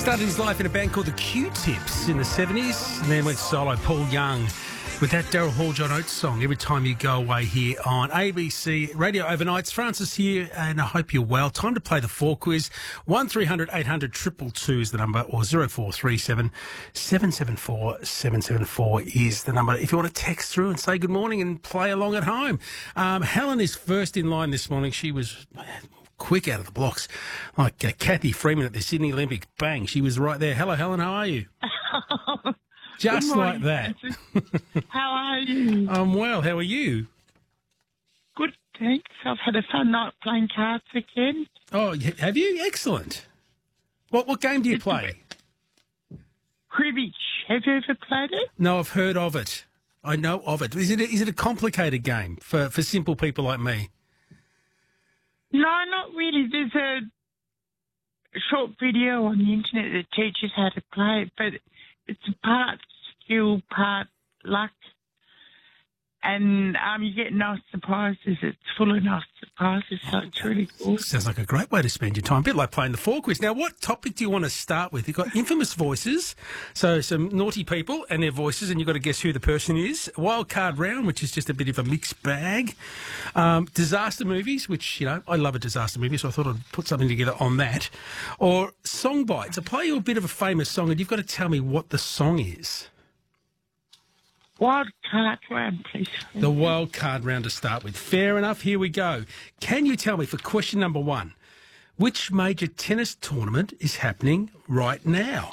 Started his life in a band called the Q-Tips in the 70s, and then went solo, Paul Young, with that Daryl Hall, John Oates song, Every Time You Go Away, here on ABC Radio Overnights. Francis here, and I hope you're well. Time to play the 4 quiz. 1300 800 222 is the number, or 0437 774 774 is the number. If you want to text through and say good morning and play along at home. Helen is first in line this morning. She was quick out of the blocks, like Kathy Freeman at the Sydney Olympics. Bang, she was right there. Hello, Helen, how are you? Just morning, like that. How are you? I'm well. How are you? Good, thanks. I've had a fun night playing cards again. Oh, have you? Excellent. What game do you play? Cribbage. Have you ever played it? No, I've heard of it. I know of it. Is it a complicated game for simple people like me? No, not really. There's a short video on the internet that teaches how to play it, but it's part skill, part luck, and you get nice surprises. It's full of nice surprises, so it's really cool. Sounds like a great way to spend your time. A bit like playing the 4 quiz. Now, what topic do you want to start with? You've got infamous voices, so some naughty people and their voices, and you've got to guess who the person is. Wild card round, which is just a bit of a mixed bag. Disaster movies, which, you know, I love a disaster movie, so I thought I'd put something together on that. Or song bites. I play you a bit of a famous song, and you've got to tell me what the song is. Wild card round, please. The wild card round to start with. Fair enough, here we go. Can you tell me, for question number 1, which major tennis tournament is happening right now?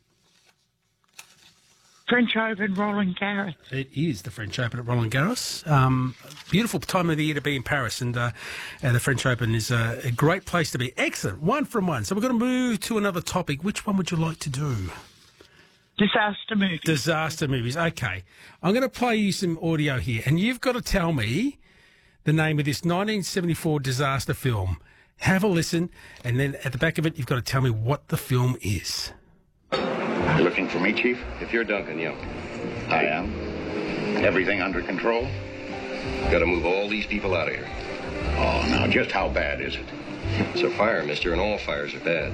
French Open, Roland Garros. It is the French Open at Roland Garros. Beautiful time of the year to be in Paris, and the French Open is a great place to be. Excellent, 1 from 1. So we're going to move to another topic. Which one would you like to do? Disaster movies. Disaster movies. Okay. I'm going to play you some audio here, and you've got to tell me the name of this 1974 disaster film. Have a listen, and then at the back of it, you've got to tell me what the film is. You're looking for me, Chief? If you're Duncan, yeah. I am. Everything under control? Got to move all these people out of here. Oh, now, just how bad is it? It's a fire, mister, and all fires are bad.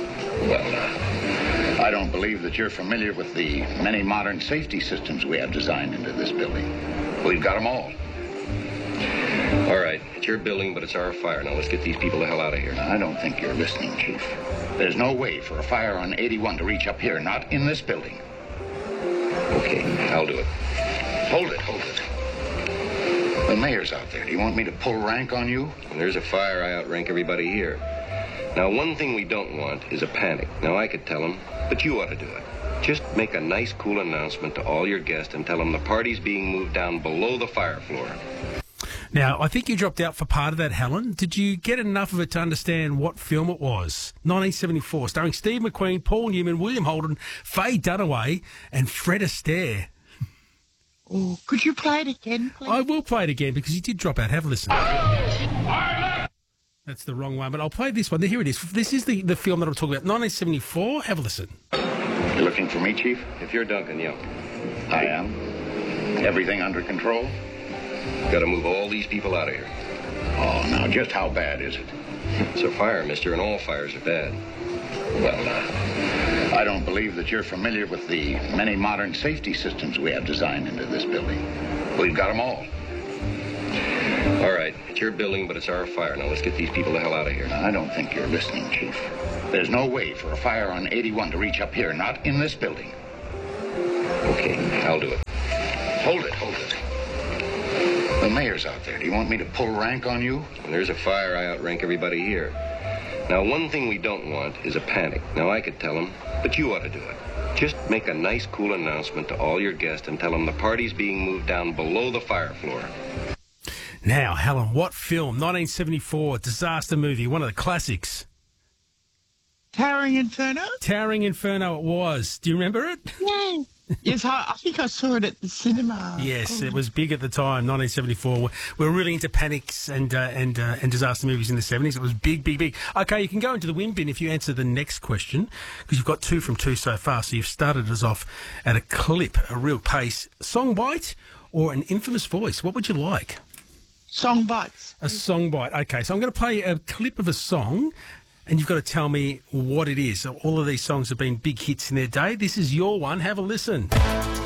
Well, I don't believe that you're familiar with the many modern safety systems we have designed into this building. We've got them all. All right, it's your building, but it's our fire. Now let's get these people the hell out of here. I don't think you're listening, Chief. There's no way for a fire on 81 to reach up here, not in this building. Okay, I'll do it. Hold it. The mayor's out there. Do you want me to pull rank on you? When there's a fire, I outrank everybody here. Now, one thing we don't want is a panic. Now, I could tell them, but you ought to do it. Just make a nice, cool announcement to all your guests and tell them the party's being moved down below the fire floor. Now, I think you dropped out for part of that, Helen. Did you get enough of it to understand what film it was? 1974, starring Steve McQueen, Paul Newman, William Holden, Faye Dunaway, and Fred Astaire. Oh, could you play it again, please? I will play it again because you did drop out. Have a listen. That's the wrong one, but I'll play this one. Here it is. This is the film that I'm talking about. 1974. Have a listen. You're looking for me, Chief? If you're Duncan, yeah. I am. Everything under control? Got to move all these people out of here. Oh, now, just how bad is it? It's a fire, mister, and all fires are bad. Well, I don't believe that you're familiar with the many modern safety systems we have designed into this building. We've got them all. All right, it's your building, but it's our fire. Now let's get these people the hell out of here. I don't think you're listening, Chief. There's no way for a fire on 81 to reach up here, not in this building. Okay, I'll do it. Hold it. The mayor's out there. Do you want me to pull rank on you? When there's a fire, I outrank everybody here. Now, one thing we don't want is a panic. Now, I could tell them, but you ought to do it. Just make a nice, cool announcement to all your guests and tell them the party's being moved down below the fire floor. Now, Helen, what film? 1974, disaster movie, one of the classics. Towering Inferno? Towering Inferno it was. Do you remember it? Yeah. Yes, I think I saw it at the cinema. Yes, it was big at the time, 1974. We were really into panics and disaster movies in the 70s. It was big. Okay, you can go into the win bin if you answer the next question, because you've got 2 from 2 so far, so you've started us off at a clip, a real pace. Song bite or an infamous voice? What would you like? Song bites. A song bite. Okay, so I'm going to play a clip of a song. and you've got to tell me what it is. So all of these songs have been big hits in their day. This is your one. Have a listen.